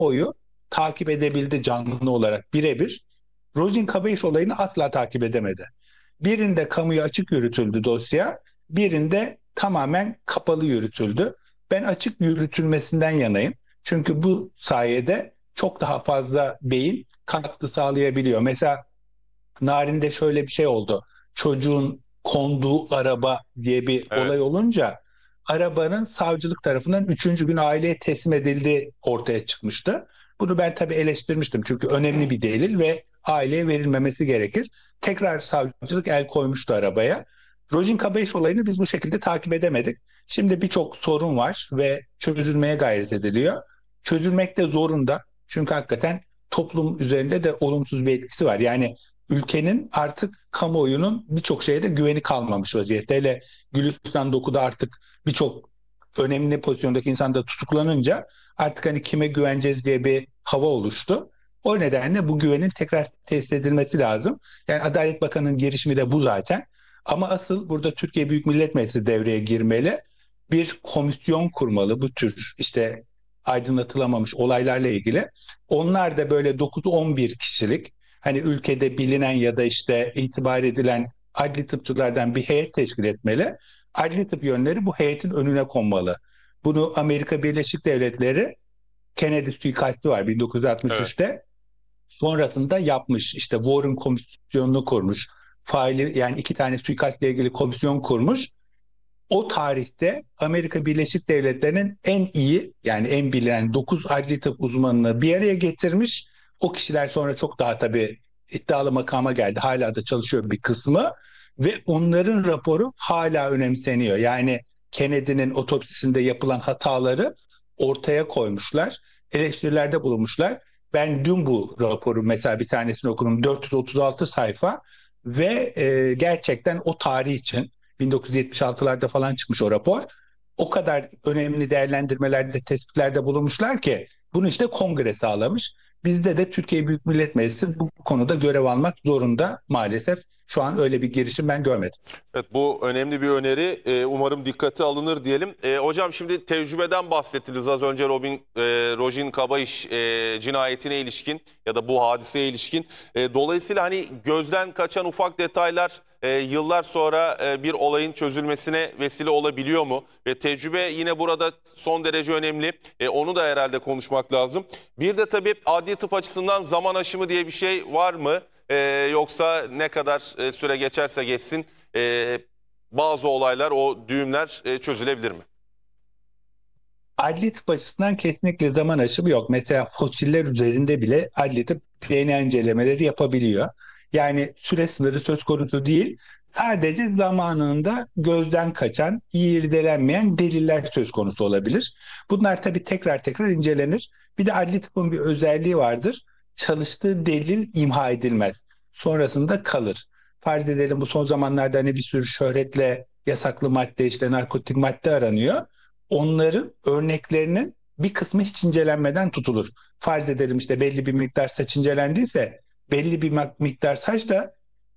kamuoyu takip edebildi canlı olarak birebir. Rozin Kabayiş olayını asla takip edemedi. Birinde kamuya açık yürütüldü dosya, birinde tamamen kapalı yürütüldü. Ben açık yürütülmesinden yanayım. Çünkü bu sayede çok daha fazla beyin katkı sağlayabiliyor. Mesela Narin'de şöyle bir şey oldu. Çocuğun konduğu araba diye bir olay Evet. olunca arabanın savcılık tarafından üçüncü gün aileye teslim edildiği ortaya çıkmıştı. Bunu ben tabii eleştirmiştim. Çünkü önemli bir delil ve aileye verilmemesi gerekir. Tekrar savcılık el koymuştu arabaya. Rojin Kabayiş olayını biz bu şekilde takip edemedik. Şimdi birçok sorun var ve çözülmeye gayret ediliyor. Çözülmek de zorunda. Çünkü hakikaten toplum üzerinde de olumsuz bir etkisi var. Yani ülkenin artık kamuoyunun birçok şeyde güveni kalmamış vaziyette. Hele Gülistan Doku'da artık birçok önemli pozisyondaki insan da tutuklanınca artık hani kime güveneceğiz diye bir hava oluştu. O nedenle bu güvenin tekrar tesis edilmesi lazım. Yani Adalet Bakanı'nın girişimi de bu zaten. Ama asıl burada Türkiye Büyük Millet Meclisi devreye girmeli. Bir komisyon kurmalı bu tür işte aydınlatılamamış olaylarla ilgili. Onlar da böyle 9-11 kişilik hani ülkede bilinen ya da işte itibar edilen adli tıpçılardan bir heyet teşkil etmeli. Adli tıp yönleri bu heyetin önüne konmalı. Bunu Amerika Birleşik Devletleri Kennedy suikastı var Evet. 1963'te. Sonrasında yapmış. İşte Warren komisyonunu kurmuş. Faili yani iki tane suikastla ilgili komisyon kurmuş. O tarihte Amerika Birleşik Devletleri'nin en iyi yani en bilinen 9 adli tıp uzmanını bir araya getirmiş. O kişiler sonra çok daha tabii iddialı makama geldi. Hala da çalışıyor bir kısmı ve onların raporu hala önemseniyor. Yani Kennedy'nin otopsisinde yapılan hataları ortaya koymuşlar. Eleştirilerde bulunmuşlar. Ben dün bu raporu mesela bir tanesini okudum. 436 sayfa ve gerçekten o tarih için 1976'larda falan çıkmış o rapor. O kadar önemli değerlendirmelerde, tespitlerde bulunmuşlar ki bunu işte kongre sağlamış. Bizde de Türkiye Büyük Millet Meclisi bu konuda görev almak zorunda maalesef. Şu an öyle bir girişim ben görmedim. Evet, bu önemli bir öneri. Umarım dikkate alınır diyelim. Hocam şimdi tecrübeden bahsettiniz az önce Rojin Kabayiş cinayetine ilişkin ya da bu hadiseye ilişkin. Dolayısıyla hani gözden kaçan ufak detaylar yıllar sonra bir olayın çözülmesine vesile olabiliyor mu? Ve tecrübe yine burada son derece önemli. Onu da herhalde konuşmak lazım. Bir de tabii adli tıp açısından zaman aşımı diye bir şey var mı? Yoksa ne kadar süre geçerse geçsin bazı olaylar, o düğümler çözülebilir mi? Adli tıp açısından kesinlikle zaman aşımı yok. Mesela fosiller üzerinde bile adli tıp DNA incelemeleri yapabiliyor. Yani süre sınırı söz konusu değil. Sadece zamanında gözden kaçan, iyi irdelenmeyen deliller söz konusu olabilir. Bunlar tabii tekrar tekrar incelenir. Bir de adli tıpın bir özelliği vardır. Çalıştığı delil imha edilmez. Sonrasında kalır. Farz edelim bu son zamanlarda hani bir sürü şöhretle yasaklı madde işte narkotik madde aranıyor, onların örneklerinin bir kısmı hiç incelenmeden tutulur. Farz edelim işte belli bir miktar saç incelendiyse belli bir miktar saç da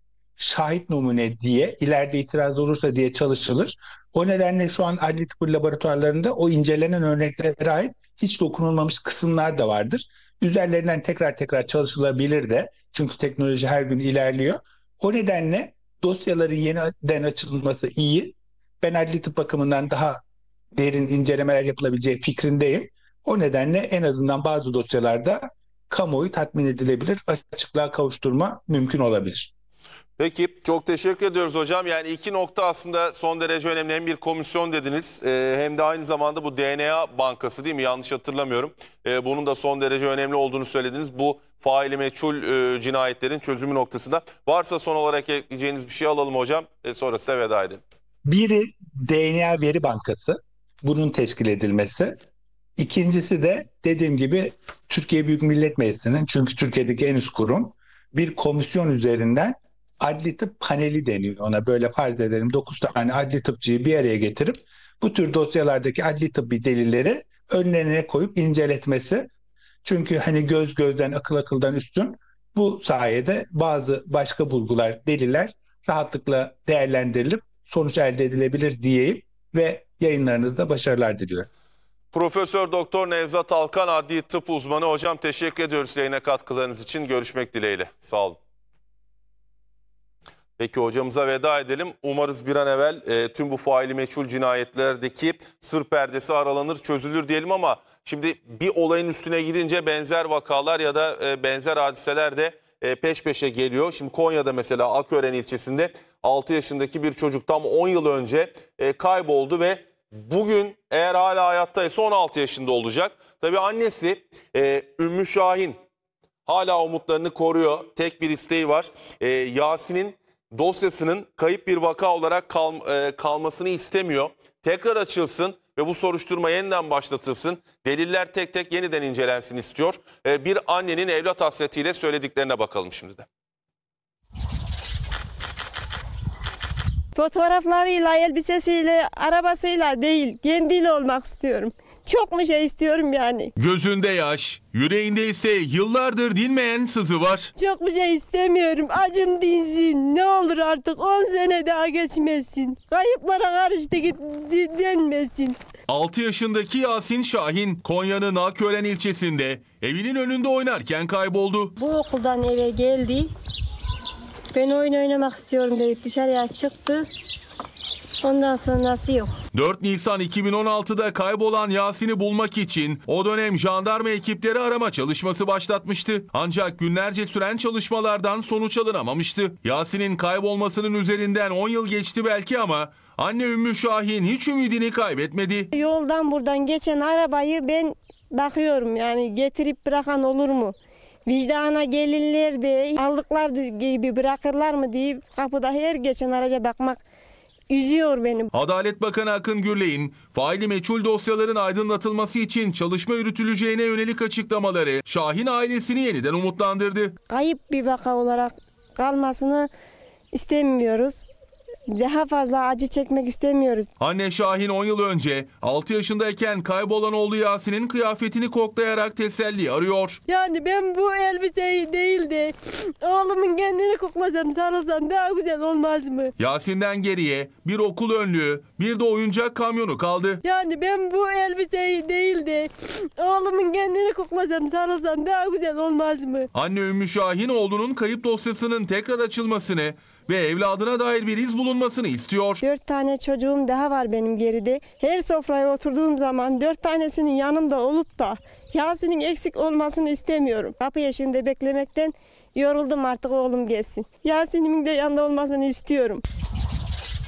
şahit numune diye ileride itiraz olursa diye çalışılır. O nedenle şu an adli tıp laboratuvarlarında o incelenen örneklere ait hiç dokunulmamış kısımlar da vardır. Üzerlerinden tekrar tekrar çalışılabilir de çünkü teknoloji her gün ilerliyor. O nedenle dosyaların yeniden açılması iyi. Ben adli tıp bakımından daha derin incelemeler yapılabileceği fikrindeyim. O nedenle en azından bazı dosyalarda kamuoyu tatmin edilebilir, açıklığa kavuşturma mümkün olabilir. Peki, çok teşekkür ediyoruz hocam. Yani iki nokta aslında son derece önemli. Hem bir komisyon dediniz hem de aynı zamanda bu DNA bankası, değil mi? Yanlış hatırlamıyorum. Bunun da son derece önemli olduğunu söylediniz. Bu faili meçhul cinayetlerin çözümü noktasında. Varsa son olarak ekleyeceğiniz bir şey alalım hocam. Sonrasında veda edelim. Biri DNA veri bankası, bunun teşkil edilmesi. İkincisi de dediğim gibi Türkiye Büyük Millet Meclisi'nin, çünkü Türkiye'deki en üst kurum, bir komisyon üzerinden adli tıp paneli deniyor ona. Böyle farz edelim 9 tane adli tıpçıyı bir araya getirip bu tür dosyalardaki adli tıbbi delilleri önlerine koyup inceletmesi. Çünkü hani göz gözden, akıl akıldan üstün. Bu sayede bazı başka bulgular, deliller rahatlıkla değerlendirilip sonuç elde edilebilir diyeyim ve yayınlarınızda başarılar diliyorum. Profesör Doktor Nevzat Alkan, adli tıp uzmanı. Hocam teşekkür ediyoruz yayına katkılarınız için. Görüşmek dileğiyle. Sağ olun. Peki hocamıza veda edelim. Umarız bir an evvel tüm bu faili meçhul cinayetlerdeki sır perdesi aralanır, çözülür diyelim ama şimdi bir olayın üstüne gidince benzer vakalar ya da benzer hadiseler de peş peşe geliyor. Şimdi Konya'da mesela Akören ilçesinde 6 yaşındaki bir çocuk tam 10 yıl önce kayboldu ve bugün eğer hala hayattaysa 16 yaşında olacak. Tabii annesi Ümmü Şahin hala umutlarını koruyor. Tek bir isteği var. Yasin'in dosyasının kayıp bir vaka olarak kalmasını istemiyor. Tekrar açılsın ve bu soruşturma yeniden başlatılsın. Deliller tek tek yeniden incelensin istiyor. Bir annenin evlat hasretiyle söylediklerine bakalım şimdi de. Fotoğraflarıyla, elbisesiyle, arabasıyla değil, kendiyle olmak istiyorum. Çok mu şey istiyorum yani? Gözünde yaş, yüreğinde ise yıllardır dinmeyen sızı var. Çok mu şey istemiyorum. Acım dinsin. Ne olur artık 10 sene daha geçmesin. Kayıplara karıştı denmesin. 6 yaşındaki Yasin Şahin, Konya'nın Akören ilçesinde evinin önünde oynarken kayboldu. Bu okuldan eve geldi. Ben oyun oynamak istiyorum deyip dışarıya çıktı. Ondan sonrası yok. 4 Nisan 2016'da kaybolan Yasin'i bulmak için o dönem jandarma ekipleri arama çalışması başlatmıştı. Ancak günlerce süren çalışmalardan sonuç alınamamıştı. Yasin'in kaybolmasının üzerinden 10 yıl geçti belki ama anne Ümmü Şahin hiç ümidini kaybetmedi. Yoldan buradan geçen arabayı ben bakıyorum yani getirip bırakan olur mu? Vicdana gelirler de aldıklar gibi bırakırlar mı deyip kapıda her geçen araca bakmak üzüyor beni. Adalet Bakanı Akın Gürley'in faili meçhul dosyaların aydınlatılması için çalışma yürütüleceğine yönelik açıklamaları Şahin ailesini yeniden umutlandırdı. Kayıp bir vaka olarak kalmasını istemiyoruz. Daha fazla acı çekmek istemiyoruz. Anne Şahin 10 yıl önce 6 yaşındayken kaybolan oğlu Yasin'in kıyafetini koklayarak teselli arıyor. Yani ben bu elbiseyi değil de oğlumun kendini koklasam, sarılsam daha güzel olmaz mı? Yasin'den geriye bir okul önlüğü, bir de oyuncak kamyonu kaldı. Yani ben bu elbiseyi değil de oğlumun kendini koklasam, sarılsam daha güzel olmaz mı? Anne Ümmü Şahin oğlunun kayıp dosyasının tekrar açılmasını ve evladına dair bir iz bulunmasını istiyor. 4 tane çocuğum daha var benim geride. Her sofraya oturduğum zaman 4 tanesinin yanımda olup da Yasin'in eksik olmasını istemiyorum. Kapı eşiğinde beklemekten yoruldum, artık oğlum gelsin. Yasin'imin de yanında olmasını istiyorum.